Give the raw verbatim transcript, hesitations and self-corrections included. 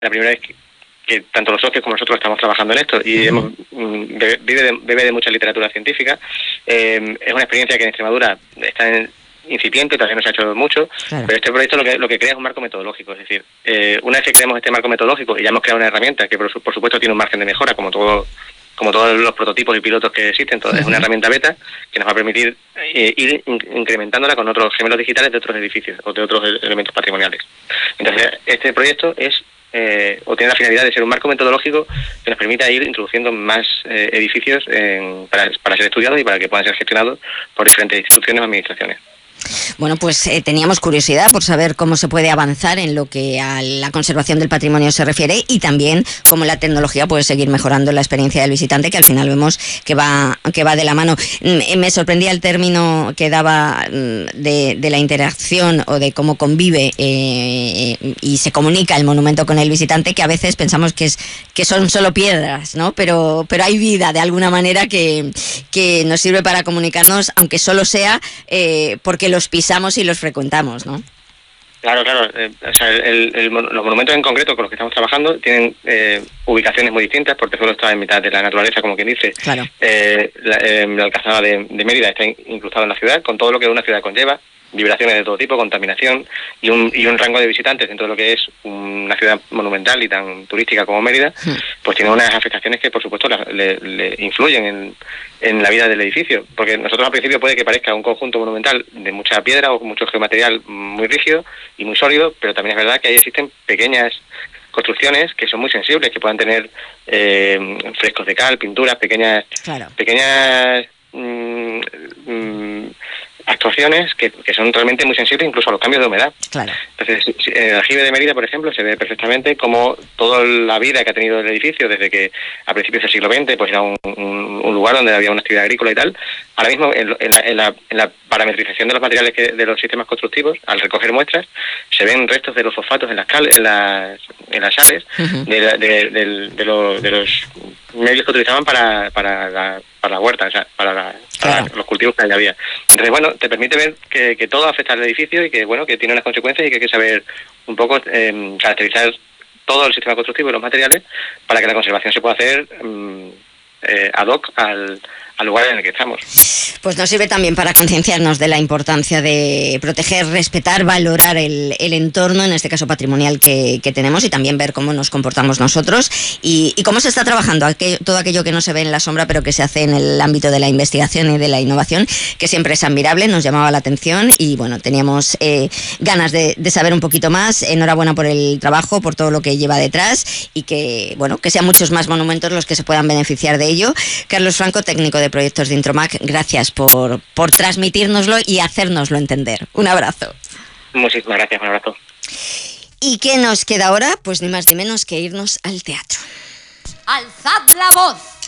la primera vez que, que tanto los socios como nosotros estamos trabajando en esto y hemos, bebe, de, bebe de mucha literatura científica. Eh, es una experiencia que en Extremadura está en incipiente, todavía no se ha hecho mucho, claro. Pero este proyecto lo que, lo que crea es un marco metodológico, es decir, eh, una vez que creamos este marco metodológico y ya hemos creado una herramienta que por, por supuesto tiene un margen de mejora, como todo como todos los prototipos y pilotos que existen, entonces uh-huh. Es una herramienta beta que nos va a permitir eh, ir in- incrementándola con otros gemelos digitales de otros edificios o de otros elementos patrimoniales. Entonces, este proyecto es eh, o tiene la finalidad de ser un marco metodológico que nos permita ir introduciendo más eh, edificios en, para, para ser estudiados y para que puedan ser gestionados por diferentes instituciones o administraciones. Bueno, pues eh, teníamos curiosidad por saber cómo se puede avanzar en lo que a la conservación del patrimonio se refiere y también cómo la tecnología puede seguir mejorando la experiencia del visitante, que al final vemos que va que va de la mano. Me sorprendía el término que daba de, de la interacción o de cómo convive eh, y se comunica el monumento con el visitante, que a veces pensamos que es que son solo piedras, ¿no? Pero pero hay vida de alguna manera que, que nos sirve para comunicarnos, aunque solo sea eh, porque los pisamos y los frecuentamos, ¿no? Claro, claro. Eh, o sea, el, el, los monumentos en concreto con los que estamos trabajando tienen eh, ubicaciones muy distintas, porque solo está en mitad de la naturaleza, como quien dice. Claro. Eh, la, eh, la Alcazaba de, de Mérida está incrustada en la ciudad, con todo lo que una ciudad conlleva, vibraciones de todo tipo, contaminación y un, y un rango de visitantes dentro de lo que es una ciudad monumental y tan turística como Mérida, sí. Pues tiene unas afectaciones que por supuesto la, le, le influyen en, en la vida del edificio, porque nosotros al principio puede que parezca un conjunto monumental de mucha piedra o mucho geomaterial muy rígido y muy sólido, pero también es verdad que ahí existen pequeñas construcciones que son muy sensibles, que puedan tener eh, frescos de cal, pinturas, pequeñas claro. pequeñas mmm, mmm, actuaciones que, que son realmente muy sensibles incluso a los cambios de humedad. Claro. Entonces, en el aljibe de Mérida, por ejemplo, se ve perfectamente cómo toda la vida que ha tenido el edificio desde que a principios del siglo veinte pues era un, un, un lugar donde había una actividad agrícola y tal. Ahora mismo, en, en, la, en, la, en la parametrización de los materiales que, de los sistemas constructivos, al recoger muestras, se ven restos de los fosfatos en las, cal, en las, en las sales uh-huh. de, de, de, de, de, los, de los medios que utilizaban para, para, la, para la huerta, o sea, para, la, para claro. los cultivos que allá había. Entonces, bueno, te permite ver que, que todo afecta al edificio y que, bueno, que tiene unas consecuencias y que hay que saber un poco eh, caracterizar todo el sistema constructivo y los materiales para que la conservación se pueda hacer um, eh, ad hoc al, al lugar en el que estamos. Pues nos sirve también para concienciarnos de la importancia de proteger, respetar, valorar el, el entorno, en este caso patrimonial que, que tenemos, y también ver cómo nos comportamos nosotros y, y cómo se está trabajando aquello, todo aquello que no se ve en la sombra pero que se hace en el ámbito de la investigación y de la innovación, que siempre es admirable, nos llamaba la atención y bueno, teníamos eh, ganas de, de saber un poquito más. Enhorabuena por el trabajo, por todo lo que lleva detrás y que bueno, que sean muchos más monumentos los que se puedan beneficiar de ello. Carlos Franco, técnico de proyectos de Intromac, gracias por, por transmitírnoslo y hacérnoslo entender. Un abrazo. Muchísimas gracias, un abrazo. ¿Y qué nos queda ahora? Pues ni más ni menos que irnos al teatro. ¡Alzad la voz!